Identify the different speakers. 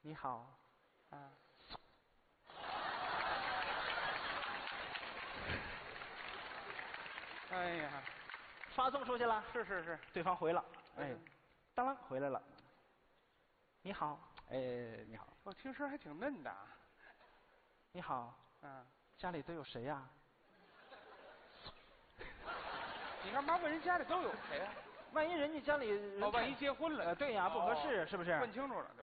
Speaker 1: 你好，
Speaker 2: 啊。哎呀，
Speaker 1: 发送出去了。
Speaker 2: 是，
Speaker 1: 对方回了，哎，当啷回来了。你好，哎，你好。
Speaker 2: 我听声还挺嫩的。
Speaker 1: 你好，
Speaker 2: 嗯，
Speaker 1: 家里都有谁呀？
Speaker 2: 你干嘛问人家里都有谁呀？
Speaker 1: 万一人家家里人
Speaker 2: 万一结婚了，
Speaker 1: 对呀，不合适，是不是？
Speaker 2: 问清楚了。